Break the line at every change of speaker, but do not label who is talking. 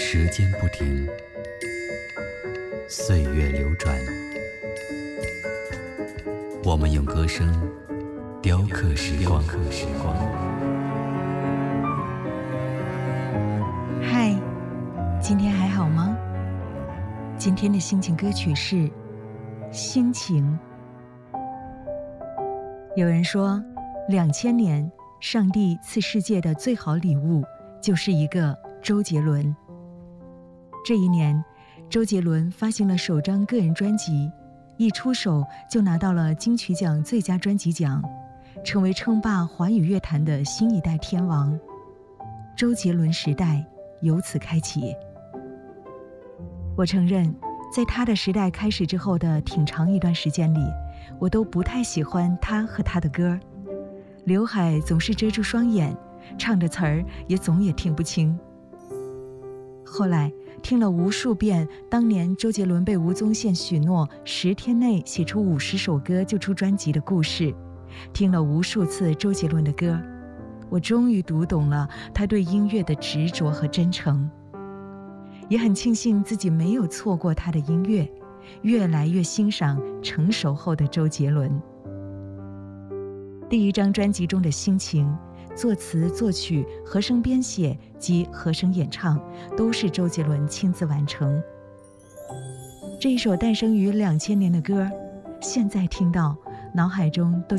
时间不停，岁月流转，我们用歌声雕刻时光。
嗨，今天还好吗？今天的心情歌曲是《心情》。有人说，2000年上帝赐世界的最好礼物就是一个周杰伦。这一年，周杰伦发行了首张个人专辑，一出手就拿到了金曲奖最佳专辑奖，成为称霸华语乐坛的新一代天王。周杰伦时代由此开启。我承认，在他的时代开始之后的挺长一段时间里，我都不太喜欢他和他的歌，刘海总是遮住双眼，唱的词儿也总听不清。后来听了无数遍当年周杰伦被吴宗宪许诺10天内写出50首歌就出专辑的故事，听了无数次周杰伦的歌，我终于读懂了他对音乐的执着和真诚，也很庆幸自己没有错过他的音乐，越来越欣赏成熟后的周杰伦。第一张专辑中的心情，作词作曲、和声编写及和声演唱都是周杰伦亲自完成。这一首诞生于2000年的歌，现在听到脑海中都